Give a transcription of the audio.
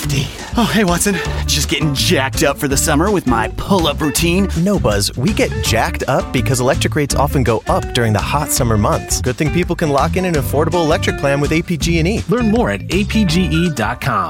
safety. Oh, hey, Watson. Just getting jacked up for the summer with my pull-up routine. No, Buzz, we get jacked up because electric rates often go up during the hot summer months. Good thing people can lock in an affordable electric plan with APG&E. Learn more at apge.com.